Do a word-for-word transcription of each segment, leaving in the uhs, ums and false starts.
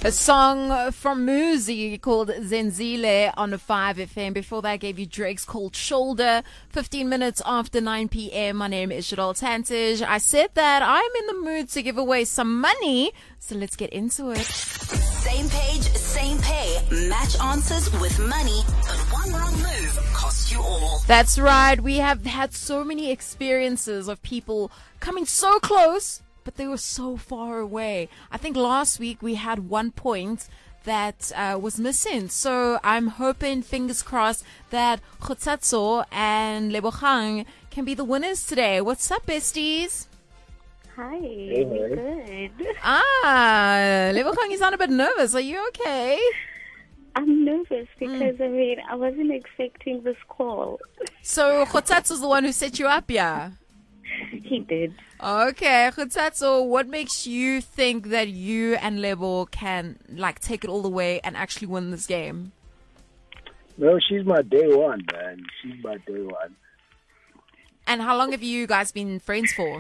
A song from Muzi called Zenzile on five F M. Before that, I gave you Drake's Cold Shoulder. fifteen minutes after nine p.m. My name is Shadol Tantij. I said that I'm in the mood to give away some money, so let's get into it. Same page, same pay. Match answers with money, but one wrong move costs you all. That's right. We have had so many experiences of people coming so close, but they were so far away. I think last week we had one point that uh, was missing. So I'm hoping, fingers crossed, that Kgotsatso and Lebogang can be the winners today. What's up, besties? Hi, Hey, good. Ah, Lebogang, you sound a bit nervous. Are you okay? I'm nervous because, I mean, I wasn't expecting this call. So Kgotsatso's the one who set you up, yeah? He did. Okay, Kgotsatso, what makes you think that you and Lebo can like take it all the way and actually win this game? No, she's my day one, man. She's my day one. And how long have you guys been friends for?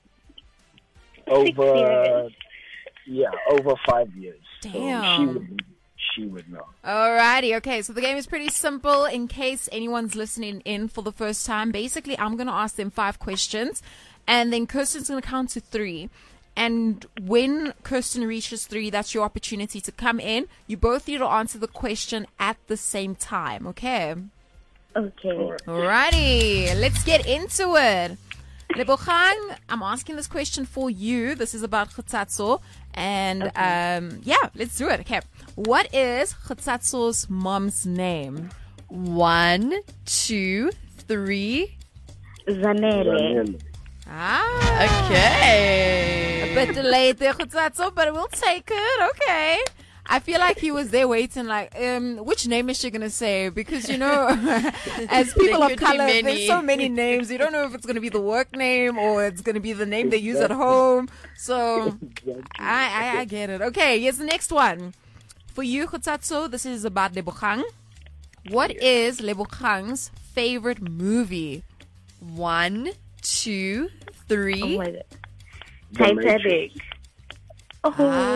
Six Over, years. yeah, over five years. So Damn. she would, she would know. Alrighty, okay, so the game is pretty simple. In case anyone's listening in for the first time, basically I'm going to ask them five questions, and then Kirsten's going to count to three. And when Kirsten reaches three, that's your opportunity to come in. You both need to answer the question at the same time, okay? Okay. All right. Alrighty, let's get into it. Lebogang, I'm asking this question for you. This is about Kgotsatso. And um, yeah, let's do it. Okay. What is Kgotsatso's mom's name? One, two, three. Zanele. Zanele. Ah. Okay. A bit delayed there, Kgotsatso, but we'll take it. Okay. I feel like he was there waiting, like, um, which name is she going to say? Because, you know, as people There of could be color, many. there's so many names. You don't know if it's going to be the work name or it's going to be the name they use at home. So I, I, I get it. Okay, here's the next one. For you, Kgotsatso, this is about Lebogang. What is Lebogang's favorite movie? One, two, Oh three. my God. The Titanic. Matrix. Oh,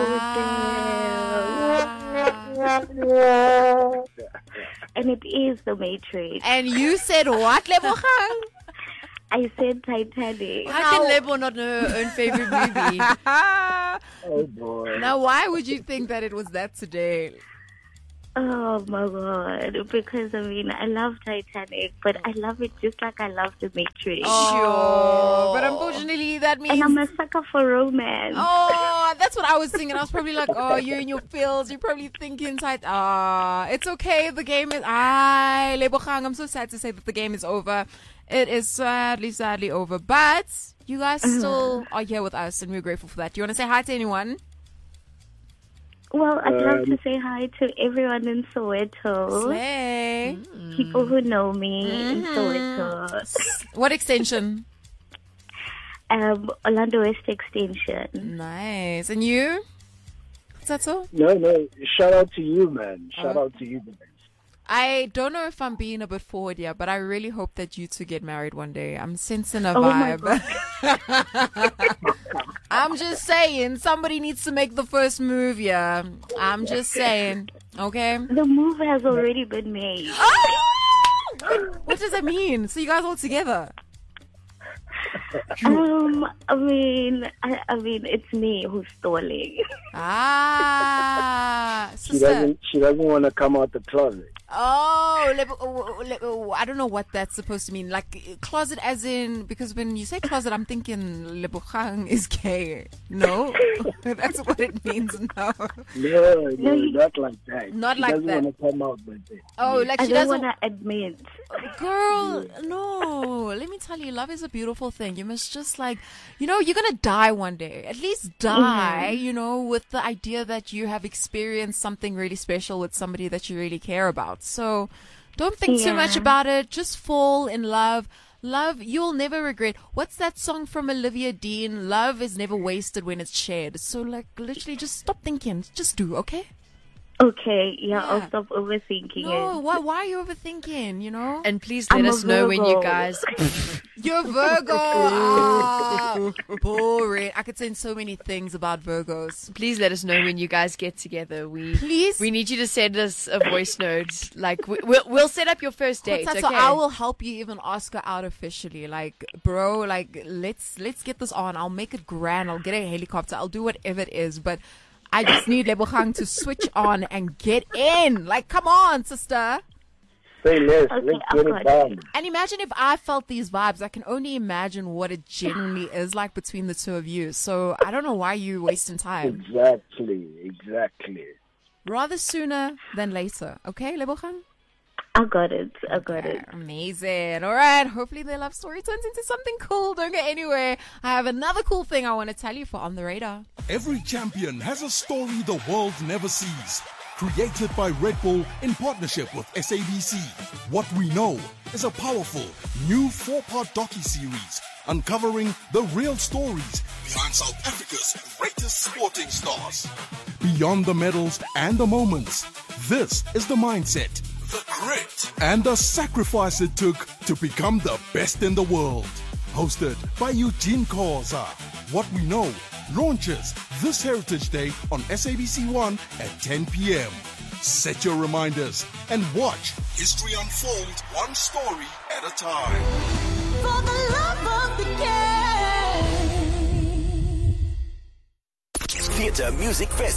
Ah. damn. And it is the Matrix. And you said what, Lebogang? I said Titanic. How can Lebo not know her own favorite movie? Oh, boy. Now, why would you think that it was that today? Oh my God. Because, I mean, I love Titanic, but I love it just like I love the Matrix. Sure. But unfortunately, that means... And I'm a sucker for romance. Oh, that's what I was thinking. I was probably like, oh, you're in your feels. You're probably thinking inside, ah, it's okay. The game is... Ah, Lebogang, I'm so sad to say that the game is over. It is sadly, sadly over. But you guys still are here with us, and we're grateful for that. Do you want to say hi to anyone? Well, I'd love Um, to say hi to everyone in Soweto. Slay. People who know me in Mm-hmm. Soweto. What extension? Um, Orlando West Extension. Nice. And you? Is that so? No, no. Shout out to you, man. Shout out to you, guys. I don't know if I'm being a bit forward here, but I really hope that you two get married one day. I'm sensing a Oh my vibe. I'm just saying, somebody needs to make the first move here. I'm just saying, okay? The move has already been made. What does that mean? So you guys all together? Um, I mean, I, I mean, it's me who's stalling. Ah, She sister. doesn't, she doesn't want to come out the closet. Oh, lebo- oh, le- oh, I don't know what that's supposed to mean. Like closet, as in, because when you say closet, I'm thinking Lebogang is gay. No, that's what it means. No, No, no, you- not like that. Not she like doesn't that. want to come out like that. oh, like I she don't doesn't. want to admit. Girl, no. Let me tell you, love is a beautiful thing. You must just like, you know, you're gonna die one day. At least die, you know, with the idea that you have experienced something really special with somebody that you really care about. So don't think too much Yeah. about it. Just fall in love. Love, you'll never regret. What's that song from Olivia Dean? Love is never wasted when it's shared. So like, literally just stop thinking. Just do, okay? Okay, yeah, Yeah. I'll stop overthinking No, it. why, why are you overthinking, you know? And please let I'm a us know when you Virgo. guys. You're Virgo. Ah, boring. I could say so many things about Virgos. Please let us know when you guys get together. We Please. we need you to send us a voice note. Like we, we'll we'll set up your first date. So Okay. I will help you even ask her out officially. Like, bro, like let's let's get this on. I'll make it grand. I'll get a helicopter. I'll do whatever it is. But I just need Lebogang to switch on and get in. Like, come on, sister. Say less. Okay, Let's I've get got it done. And imagine if I felt these vibes. I can only imagine what it genuinely is like between the two of you. So I don't know why you're wasting time. Exactly. Exactly. Rather sooner than later. Okay, Lebogang? I got it. I got it. Amazing. All right. Hopefully their love story turns into something cool. Don't go anywhere. I have another cool thing I want to tell you for On the Radar. Every champion has a story the world never sees. Created by Red Bull in partnership with S A B C. What We Know is a powerful new four-part docu-series uncovering the real stories behind South Africa's greatest sporting stars. Beyond the medals and the moments, this is the mindset, the grit, and the sacrifice it took to become the best in the world. Hosted by Eugene Koza. What We Know launches this Heritage Day on S A B C one at ten p.m. Set your reminders and watch history unfold one story at a time. For the love of the game. Theatre Music Festival.